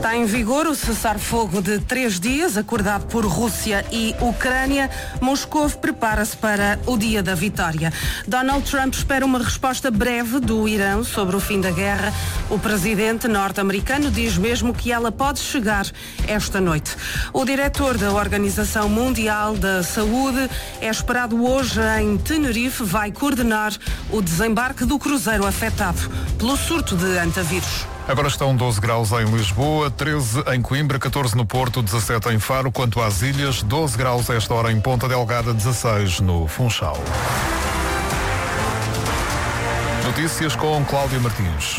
Está em vigor o cessar-fogo de 3 dias, acordado por Rússia e Ucrânia. Moscou prepara-se para o dia da vitória. Donald Trump espera uma resposta breve do Irão sobre o fim da guerra. O presidente norte-americano diz mesmo que ela pode chegar esta noite. O diretor da Organização Mundial da Saúde é esperado hoje em Tenerife, vai coordenar o desembarque do cruzeiro afetado pelo surto de antavírus. Agora estão 12 graus em Lisboa, 13 em Coimbra, 14 no Porto, 17 em Faro. Quanto às ilhas, 12 graus a esta hora em Ponta Delgada, 16 no Funchal. Notícias com Cláudia Martins.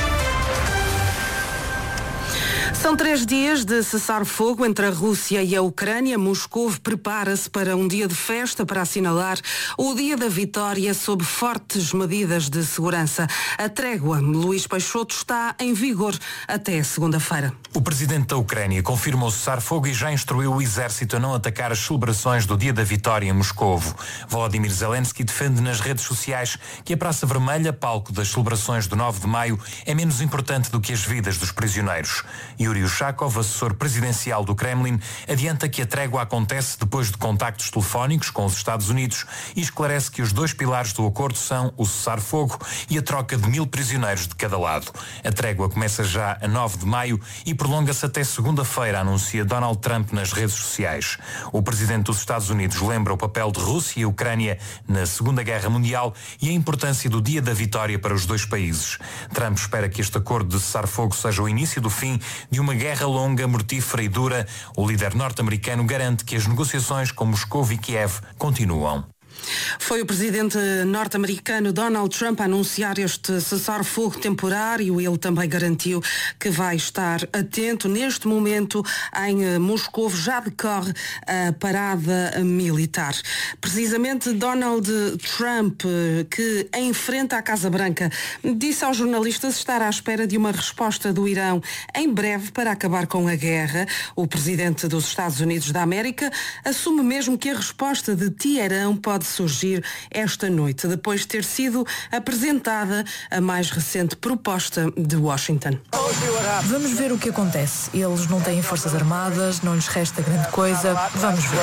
São 3 dias de cessar-fogo entre a Rússia e a Ucrânia. Moscou prepara-se para um dia de festa para assinalar o dia da vitória sob fortes medidas de segurança. A trégua, Luís Peixoto, está em vigor até segunda-feira. O presidente da Ucrânia confirma o cessar-fogo e já instruiu o exército a não atacar as celebrações do dia da vitória em Moscovo. Volodymyr Zelensky defende nas redes sociais que a Praça Vermelha, palco das celebrações do 9 de maio, é menos importante do que as vidas dos prisioneiros. Yuri Ushakov, assessor presidencial do Kremlin, adianta que a trégua acontece depois de contactos telefónicos com os Estados Unidos e esclarece que os 2 pilares do acordo são o cessar-fogo e a troca de 1000 prisioneiros de cada lado. A trégua começa já a 9 de maio e prolonga-se até segunda-feira, anuncia Donald Trump nas redes sociais. O presidente dos Estados Unidos lembra o papel de Rússia e Ucrânia na Segunda Guerra Mundial e a importância do dia da vitória para os 2 países. Trump espera que este acordo de cessar-fogo seja o início do fim de uma guerra longa, mortífera e dura. O líder norte-americano garante que as negociações com Moscou e Kiev continuam. Foi o presidente norte-americano Donald Trump a anunciar este cessar-fogo temporário. Ele também garantiu que vai estar atento. Neste momento, em Moscou, já decorre a parada militar. Precisamente Donald Trump, que enfrenta a Casa Branca, disse aos jornalistas estar à espera de uma resposta do Irão em breve para acabar com a guerra. O presidente dos Estados Unidos da América assume mesmo que a resposta de Teherão pode surgir esta noite, depois de ter sido apresentada a mais recente proposta de Washington. Vamos ver o que acontece. Eles não têm forças armadas, não lhes resta grande coisa. Vamos ver.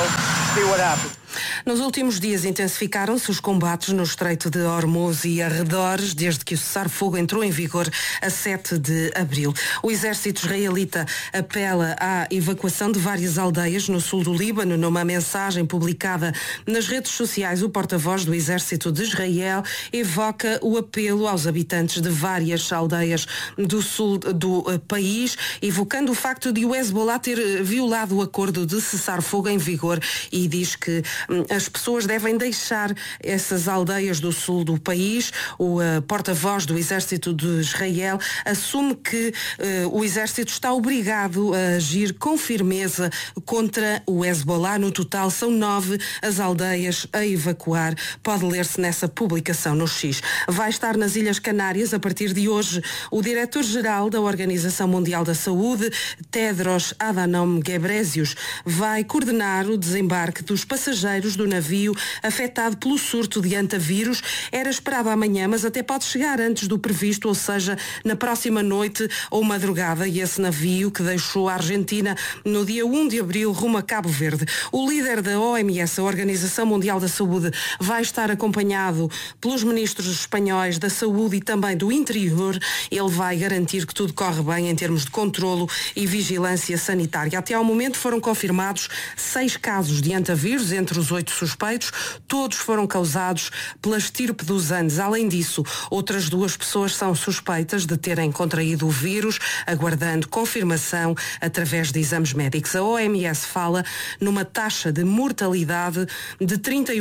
Nos últimos dias intensificaram-se os combates no Estreito de Hormuz e arredores, desde que o cessar-fogo entrou em vigor a 7 de abril. O exército israelita apela à evacuação de várias aldeias no sul do Líbano. Numa mensagem publicada nas redes sociais, o porta-voz do exército de Israel evoca o apelo aos habitantes de várias aldeias do sul do país, evocando o facto de o Hezbollah ter violado o acordo de cessar-fogo em vigor, e diz que as pessoas devem deixar essas aldeias do sul do país. O porta-voz do exército de Israel assume que o exército está obrigado a agir com firmeza contra o Hezbollah. No total são 9 as aldeias a evacuar. Pode ler-se nessa publicação no X. Vai estar nas Ilhas Canárias a partir de hoje o diretor-geral da Organização Mundial da Saúde, Tedros Adhanom Ghebreyesus. Vai coordenar o desembarque dos passageiros do navio afetado pelo surto de antavírus. Era esperado amanhã, mas até pode chegar antes do previsto, ou seja, na próxima noite ou madrugada. E esse navio, que deixou a Argentina no dia 1 de abril rumo a Cabo Verde. O líder da OMS, a Organização Mundial da Saúde, vai estar acompanhado pelos ministros espanhóis da Saúde e também do Interior. Ele vai garantir que tudo corre bem em termos de controlo e vigilância sanitária. Até ao momento foram confirmados 6 casos de antavírus entre os 8 suspeitos. Todos foram causados pela estirpe dos Andes. Além disso, outras 2 pessoas são suspeitas de terem contraído o vírus, aguardando confirmação através de exames médicos. A OMS fala numa taxa de mortalidade de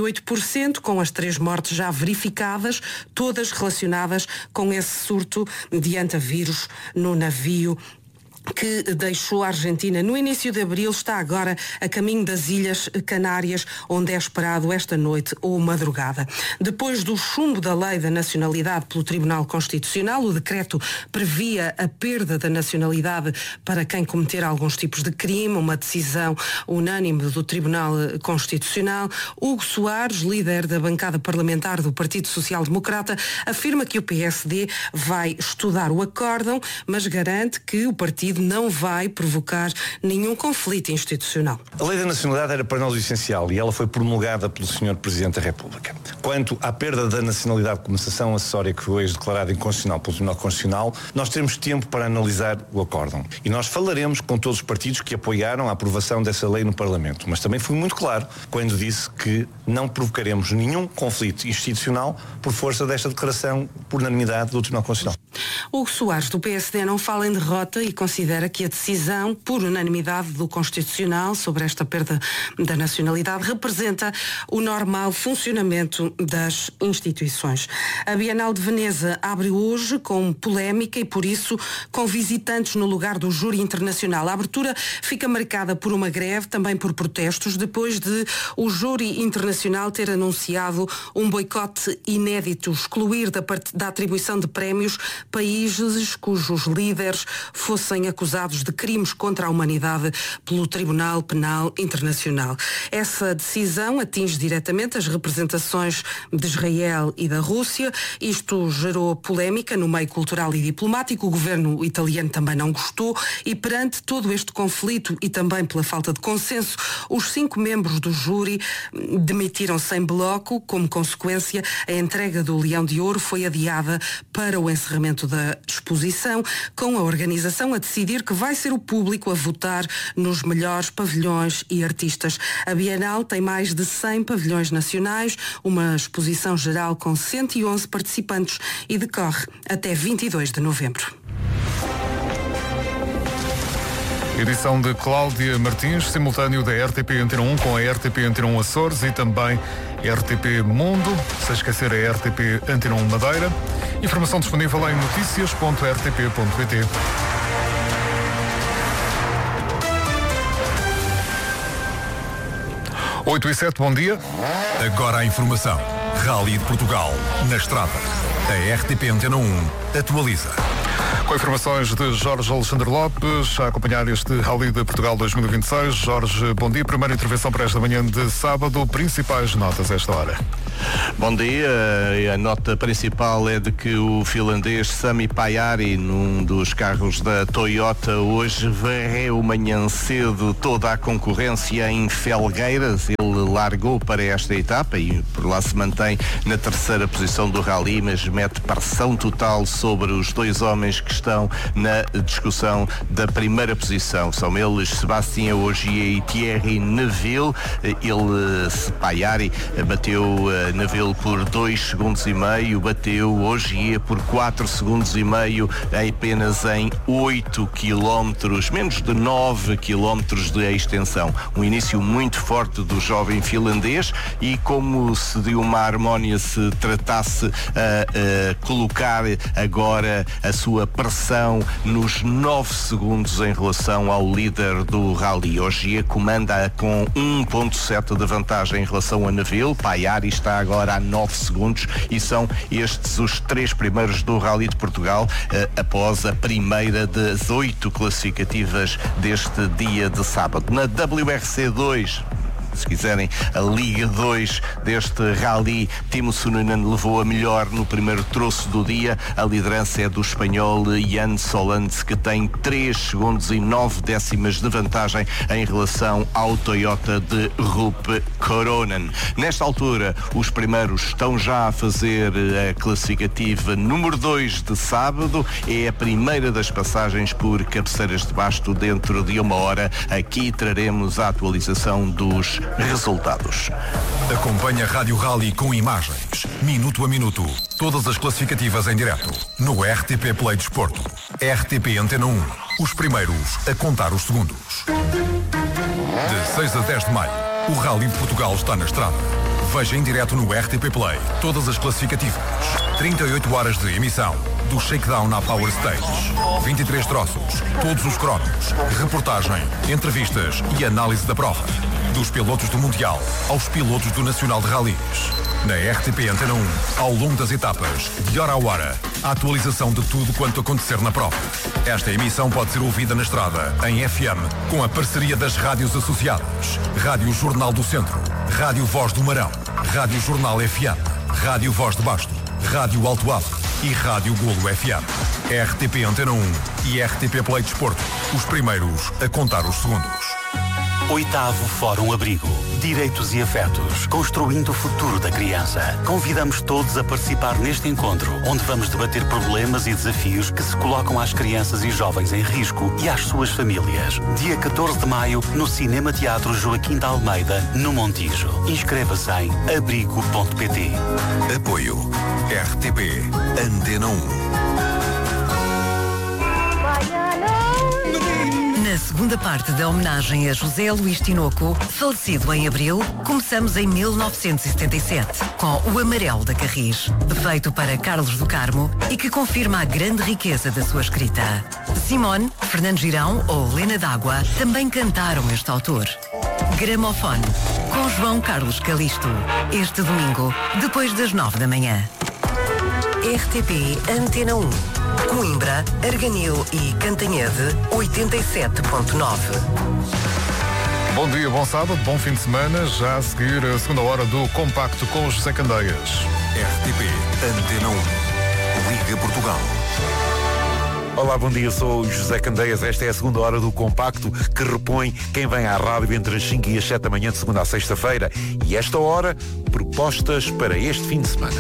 38%, com as 3 mortes já verificadas, todas relacionadas com esse surto de antavírus no navio que deixou a Argentina no início de abril, está agora a caminho das Ilhas Canárias, onde é esperado esta noite ou madrugada. Depois do chumbo da lei da nacionalidade pelo Tribunal Constitucional, o decreto previa a perda da nacionalidade para quem cometer alguns tipos de crime, uma decisão unânime do Tribunal Constitucional. Hugo Soares, líder da bancada parlamentar do Partido Social Democrata, afirma que o PSD vai estudar o acórdão, mas garante que o partido não vai provocar nenhum conflito institucional. A lei da nacionalidade era para nós o essencial e ela foi promulgada pelo Sr. Presidente da República. Quanto à perda da nacionalidade como sanção acessória que foi hoje declarada inconstitucional pelo Tribunal Constitucional, nós teremos tempo para analisar o acórdão. E nós falaremos com todos os partidos que apoiaram a aprovação dessa lei no Parlamento. Mas também fui muito claro quando disse que não provocaremos nenhum conflito institucional por força desta declaração por unanimidade do Tribunal Constitucional. Hugo Soares, do PSD, não fala em derrota e considera que a decisão por unanimidade do Constitucional sobre esta perda da nacionalidade representa o normal funcionamento das instituições. A Bienal de Veneza abre hoje com polémica e, por isso, com visitantes no lugar do júri internacional. A abertura fica marcada por uma greve, também por protestos, depois de o júri internacional ter anunciado um boicote inédito, excluir da atribuição de prémios países cujos líderes fossem acusados de crimes contra a humanidade pelo Tribunal Penal Internacional. Essa decisão atinge diretamente as representações de Israel e da Rússia. Isto gerou polémica no meio cultural e diplomático. O governo italiano também não gostou e, perante todo este conflito e também pela falta de consenso, os 5 membros do júri demitiram-se em bloco. Como consequência, a entrega do Leão de Ouro foi adiada para o encerramento da exposição, com a organização a decidir que vai ser o público a votar nos melhores pavilhões e artistas. A Bienal tem mais de 100 pavilhões nacionais, uma exposição geral com 111 participantes e decorre até 22 de novembro. Edição de Cláudia Martins, simultâneo da RTP Antena 1 com a RTP Antena 1 Açores e também RTP Mundo, sem esquecer a RTP Antena 1 Madeira. Informação disponível em noticias.rtp.pt. 8:07, bom dia. Agora a informação. Rally de Portugal, na estrada. A RTP Antena 1 atualiza. Com informações de Jorge Alexandre Lopes, a acompanhar este Rally de Portugal 2026. Jorge, bom dia. Primeira intervenção para esta manhã de sábado. Principais notas a esta hora. Bom dia. A nota principal é de que o finlandês Sami Pajari, num dos carros da Toyota, hoje varreu manhã cedo toda a concorrência em Felgueiras. Ele largou para esta etapa e por lá se mantém na terceira posição do Rally, mas mete pressão total sobre os dois homens que estão na discussão da primeira posição. São eles Sébastien Ogier e Thierry Neuville. Pajari bateu Neuville por 2 segundos e meio, bateu Ogier por 4 segundos e meio, apenas em 8 quilómetros, menos de 9 quilómetros de extensão. Um início muito forte do jovem finlandês e, como se de uma harmónia se tratasse, a colocar agora a sua pressão nos 9 segundos em relação ao líder do Rally. Ogier comanda com 1.7 de vantagem em relação a Neuville. Pajari está agora a 9 segundos e são estes os 3 primeiros do Rally de Portugal, após a primeira das 8 classificativas deste dia de sábado. Na WRC 2, se quiserem, a Liga 2 deste Rally, Timo Suninen levou a melhor no primeiro troço do dia. A liderança é do espanhol Jan Solans, que tem 3 segundos e 9 décimas de vantagem em relação ao Toyota de Rupe Koronen. Nesta altura, os primeiros estão já a fazer a classificativa número 2 de sábado. É a primeira das passagens por cabeceiras de basto. Dentro de uma hora, aqui traremos a atualização dos resultados. Acompanhe a Rádio Rally com imagens, minuto a minuto. Todas as classificativas em direto no RTP Play Desporto. RTP Antena 1. Os primeiros a contar os segundos. De 6 a 10 de maio, o Rally de Portugal está na estrada. Veja em direto no RTP Play todas as classificativas. 38 horas de emissão. Do shakedown à Power Stage. 23 troços, todos os cromos, reportagem, entrevistas e análise da prova. Dos pilotos do Mundial aos pilotos do Nacional de Rallys. Na RTP Antena 1, ao longo das etapas, de hora a hora, a atualização de tudo quanto acontecer na prova. Esta emissão pode ser ouvida na estrada, em FM, com a parceria das rádios associadas. Rádio Jornal do Centro, Rádio Voz do Marão, Rádio Jornal FM, Rádio Voz de Basto, Rádio Alto Alto e Rádio Golo FM. RTP Antena 1 e RTP Play Desporto, os primeiros a contar os segundos. 8º Fórum Abrigo. Direitos e afetos. Construindo o futuro da criança. Convidamos todos a participar neste encontro, onde vamos debater problemas e desafios que se colocam às crianças e jovens em risco e às suas famílias. Dia 14 de maio, no Cinema Teatro Joaquim de Almeida, no Montijo. Inscreva-se em abrigo.pt. Apoio RTP Antena 1. Na segunda parte da homenagem a José Luís Tinoco, falecido em abril, começamos em 1977, com O Amarelo da Carris, feito para Carlos do Carmo e que confirma a grande riqueza da sua escrita. Simone, Fernando Girão ou Lena D'Água também cantaram este autor. Gramofone, com João Carlos Calisto, este domingo, depois das 9 da manhã. RTP Antena 1. Coimbra, Arganil e Cantanhede, 87.9. Bom dia, bom sábado, bom fim de semana. Já a seguir a segunda hora do Compacto com José Candeias. RTP Antena 1. Liga Portugal. Olá, bom dia, sou o José Candeias. Esta é a segunda hora do Compacto que repõe quem vem à rádio entre as 5 e as 7 da manhã de segunda a sexta-feira. E esta hora, propostas para este fim de semana.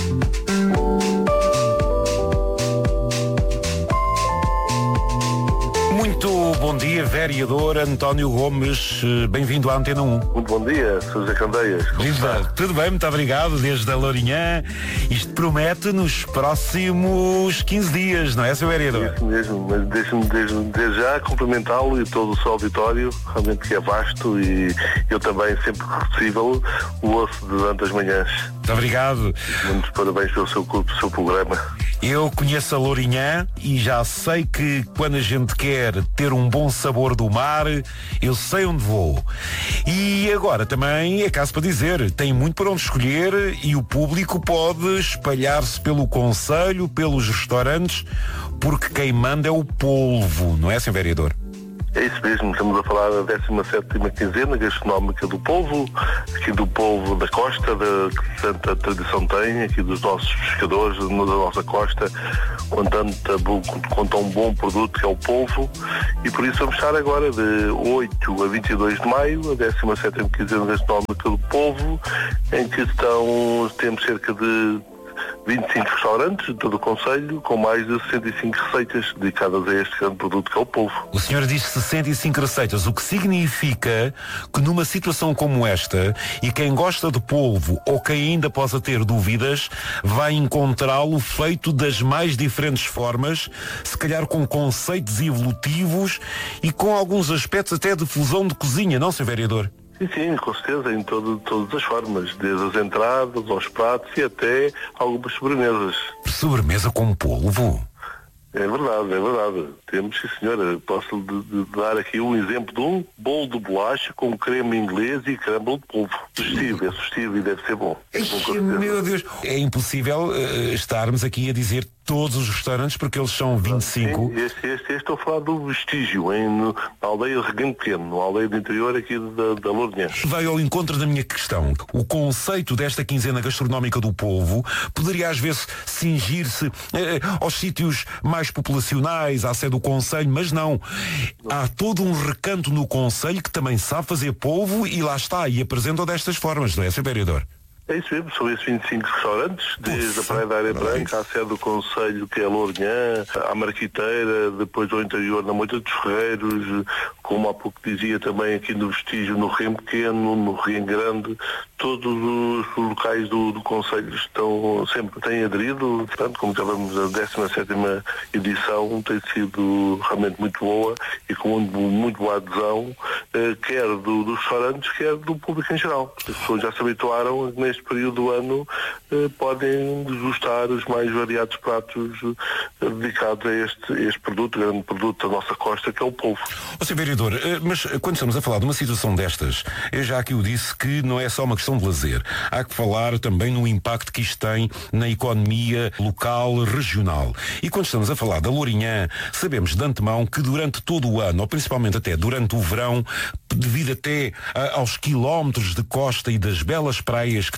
Muito bom dia, vereador António Gomes. Bem-vindo à Antena 1. Muito bom dia, Sr. José Candeias. Viva, tudo bem, muito obrigado. Desde a Lourinhã. Isto promete nos próximos 15 dias, não é, Sr. Vereador? Isso mesmo, mas deixe-me desde já cumprimentá-lo e todo o seu auditório, realmente que é vasto, e eu também, sempre que possível, o ouço durante as manhãs. Muito obrigado. Muitos parabéns pelo seu programa. Eu conheço a Lourinhã e já sei que quando a gente quer ter um bom sabor do mar, eu sei onde vou. E agora também é caso para dizer, tem muito para onde escolher e o público pode espalhar-se pelo concelho, pelos restaurantes, porque quem manda é o polvo, não é, Sr. Vereador? É isso mesmo, estamos a falar da 17ª quinzena gastronómica do polvo, aqui do polvo da costa, que tanta tradição tem, aqui dos nossos pescadores, da nossa costa, com tão bom produto que é o polvo, e por isso vamos estar agora de 8 a 22 de maio, a 17ª quinzena gastronómica do polvo, em que temos cerca de 25 restaurantes de todo o concelho, com mais de 65 receitas dedicadas a este grande produto que é o polvo. O senhor diz 65 receitas, o que significa que numa situação como esta, e quem gosta de polvo ou quem ainda possa ter dúvidas, vai encontrá-lo feito das mais diferentes formas, se calhar com conceitos evolutivos e com alguns aspectos até de fusão de cozinha, não, Sr. Vereador? Sim, com certeza, em todas as formas, desde as entradas, aos pratos e até algumas sobremesas. Sobremesa com polvo? É verdade. Temos, sim senhora. Posso dar aqui um exemplo de um bolo de bolacha com creme inglês e crumble de polvo. É sugestivo e deve ser bom. Meu Deus, é impossível estarmos aqui a dizer todos os restaurantes, porque eles são 25. Sim, estou a falar do Vestígio, na aldeia de Reguém Pequeno, na aldeia do interior aqui da Lourinhã. Veio ao encontro da minha questão. O conceito desta quinzena gastronómica do polvo poderia às vezes cingir-se aos sítios mais populacionais, à sede do concelho, mas não. Há todo um recanto no concelho que também sabe fazer polvo e lá está, e apresenta destas formas, não é, Sr. Vereador? É isso mesmo, são esses 25 restaurantes, desde a Praia da Areia Branca, à sede do concelho, que é a Lourinhã, à Marquiteira, depois ao interior, na Moita dos Ferreiros, como há pouco dizia também aqui no Vestígio, no Rio Pequeno, no Rio Grande, todos os locais do concelho têm aderido, portanto, como já vamos, a 17ª edição tem sido realmente muito boa e com muito boa adesão, quer dos restaurantes, quer do público em geral. As pessoas já se habituaram neste período do ano, podem degustar os mais variados pratos dedicados a este produto, grande produto da nossa costa, que é o polvo. Sr. Vereador, mas quando estamos a falar de uma situação destas, eu já aqui o disse que não é só uma questão de lazer. Há que falar também no impacto que isto tem na economia local, regional. E quando estamos a falar da Lourinhã, sabemos de antemão que durante todo o ano, ou principalmente até durante o verão, devido até aos quilómetros de costa e das belas praias que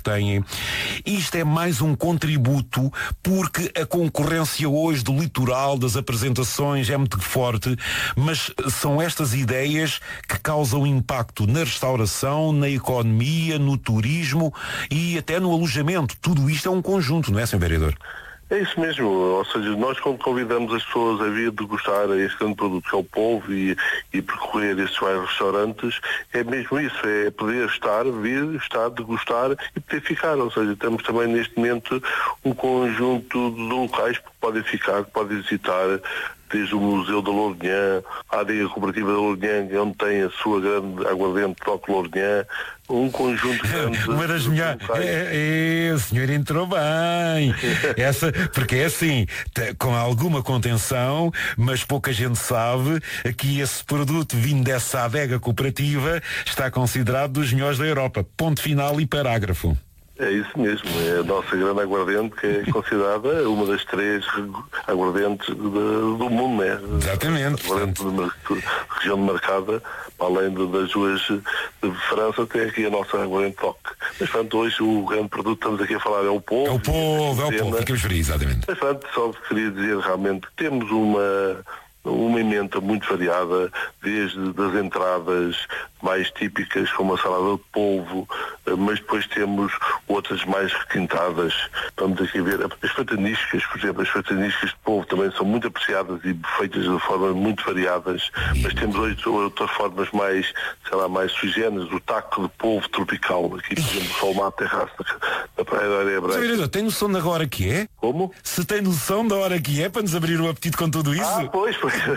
têm. Isto é mais um contributo, porque a concorrência hoje do litoral, das apresentações, é muito forte, mas são estas ideias que causam impacto na restauração, na economia, no turismo e até no alojamento. Tudo isto é um conjunto, não é, Sr. Vereador? É isso mesmo, ou seja, nós quando convidamos as pessoas a vir degustar este grande produto que é o polvo e percorrer estes vários restaurantes, é mesmo isso, é poder vir, degustar e poder ficar, ou seja, temos também neste momento um conjunto de locais que podem ficar, que podem visitar, desde o Museu da Lourinhã, a Adega Cooperativa da Lourinhã, onde tem a sua grande aguardente Toque Lourinhã, um conjunto grande. Uma das melhores. O senhor entrou bem. Porque é assim, com alguma contenção, mas pouca gente sabe que esse produto vindo dessa adega cooperativa está considerado dos melhores da Europa. Ponto final e parágrafo. É isso mesmo, é a nossa grande aguardente, que é considerada uma das 3 aguardentes do mundo, né? Exatamente. Aguardente de região demarcada, além das 2 de França, tem aqui a nossa aguardente Toque. Mas, portanto, hoje o grande produto que estamos aqui a falar é o polvo. É o polvo, ficamos felizes, exatamente. Mas, portanto, só queria dizer realmente que temos uma emenda muito variada, desde das entradas mais típicas, como a salada de polvo, mas depois temos outras mais requintadas. Estamos aqui a ver as fataniscas, por exemplo, as fataniscas de polvo também são muito apreciadas e feitas de formas muito variadas, mas temos outras formas mais, mais sui generis, o taco de polvo tropical, aqui por exemplo, só uma terraça da Praia da Areia Branca. Tem noção da hora que é? Como? Se tem noção da hora que é para nos abrir o apetite com tudo isso? Pois.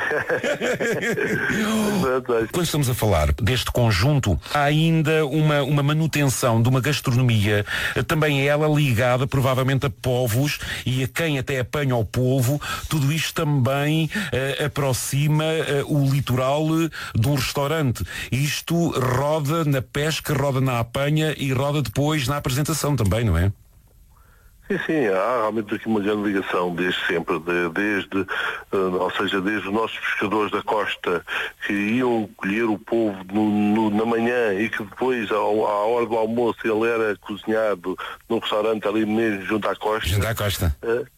Quando estamos a falar deste conjunto, há ainda uma manutenção de uma gastronomia, também ela ligada provavelmente a povos e a quem até apanha o polvo. Tudo isto também aproxima o litoral de um restaurante. Isto roda na pesca, roda na apanha e roda depois na apresentação também, não é? Sim, há realmente aqui uma grande ligação desde sempre, desde os nossos pescadores da costa que iam colher o polvo na manhã e que depois, à hora do almoço, ele era cozinhado num restaurante ali mesmo junto à costa. Junto à costa.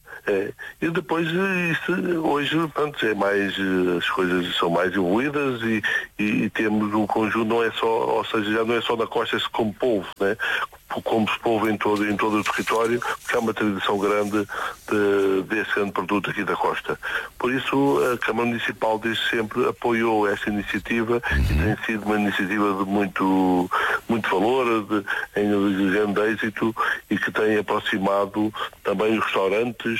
E depois hoje, pronto, as coisas são mais evoluídas e temos um conjunto, não é só, ou seja, já não é só na costa se come polvo, né? Come-se polvo em todo o território, porque há uma tradição grande desse grande produto aqui da costa. Por isso, a Câmara Municipal desde sempre apoiou essa iniciativa e tem sido uma iniciativa de muito valor, de grande êxito e que tem aproximado também os restaurantes,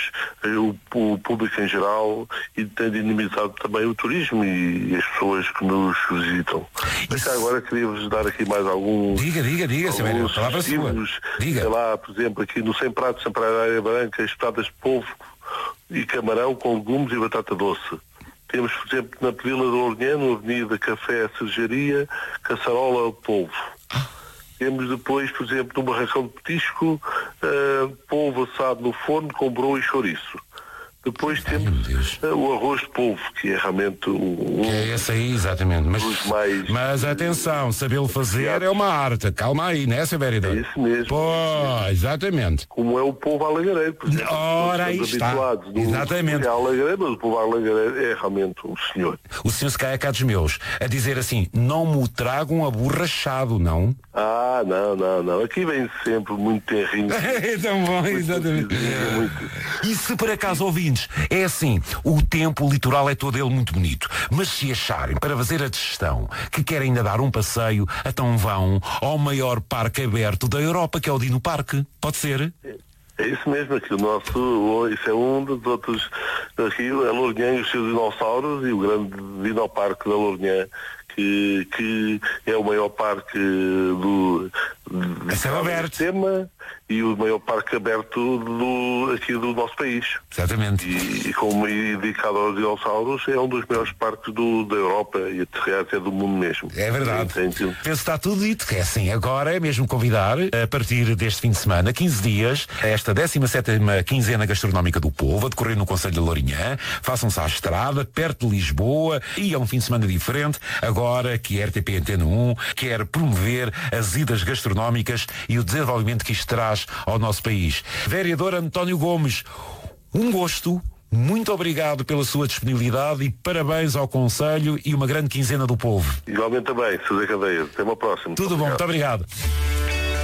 o público em geral e tem dinamizado também o turismo e as pessoas que nos visitam. Mas agora queria-vos dar aqui mais alguns... Diga, palavra sua. Diga. Sei lá, por exemplo, aqui no Sem Pratos, Sem Praia da Areia Branca, espetadas de polvo e camarão com legumes e batata doce. Temos, por exemplo, na Vila da Lourinhã, na Avenida Café Cervejaria, caçarola de polvo. Temos depois, por exemplo, no Barracão de Petisco, polvo assado no forno com broa e chouriço. Depois temos o arroz de polvo, que é realmente é esse aí, exatamente. Mas atenção, sabê-lo fazer é uma arte. Calma aí, né, Sr. Vereador? É isso mesmo. Pô, exatamente. Como é o polvo alagareiro, por exemplo. Ora, aí está. Exatamente. Alagareiro, mas o polvo alagareiro é realmente um senhor. O senhor se cai cá dos meus, a dizer assim, não me o tragam aborrachado, não? Não. Aqui vem sempre muito terrinho. É tão bom, exatamente. E se por acaso ouvintes, é assim, o tempo, o litoral é todo ele muito bonito, mas se acharem para fazer a digestão que querem ainda dar um passeio, então vão ao maior parque aberto da Europa, que é o Dino Parque. Pode ser? É isso mesmo, aqui isso é um dos outros, aqui a Lourinhã e os seus dinossauros e o grande Dinoparque da Lourinhã, que é o maior parque do sistema e o maior parque aberto aqui do nosso país. Exatamente. E como dedicado aos dinossauros, é um dos maiores parques da Europa e até do mundo mesmo. É verdade. Penso que está tudo dito, que é assim, agora é mesmo convidar, a partir deste fim de semana, 15 dias, esta 17ª quinzena gastronómica do povo, a decorrer no Concelho de Lourinhã, façam-se à estrada, perto de Lisboa, e é um fim de semana diferente, agora que a RTP Antena 1 quer promover as idas gastronómicas gastronómicas e o desenvolvimento que isto traz ao nosso país. Vereador António Gomes, um gosto. Muito obrigado pela sua disponibilidade e parabéns ao Conselho e uma grande quinzena do povo. Igualmente também, José Cadeia. Até uma próxima. Tudo bom, muito obrigado.